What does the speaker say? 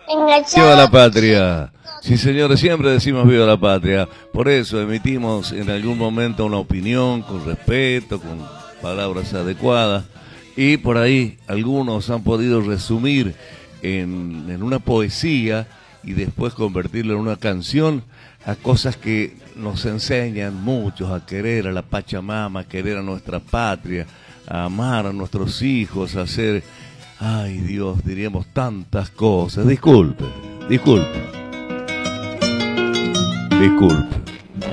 Viva la patria. Sí, señores, siempre decimos viva la patria. Por eso emitimos en algún momento una opinión con respeto, con palabras adecuadas. Y por ahí algunos han podido resumir en una poesía y después convertirlo en una canción a cosas que nos enseñan muchos a querer a la Pachamama, a querer a nuestra patria, a amar a nuestros hijos, a hacer, ay Dios, diríamos tantas cosas. Disculpe.